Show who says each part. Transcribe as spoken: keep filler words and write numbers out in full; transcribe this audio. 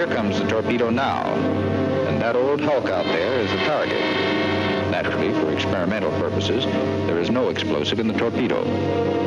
Speaker 1: here comes the torpedo now. And that old hulk out there is the target. Naturally, for experimental purposes, there is no explosive in the torpedo.